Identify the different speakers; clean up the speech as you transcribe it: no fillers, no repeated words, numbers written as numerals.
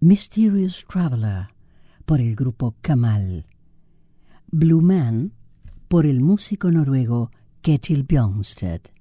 Speaker 1: Mysterious Traveler por el grupo Kamal, Blue Man por el músico noruego Ketil Bjørnstad.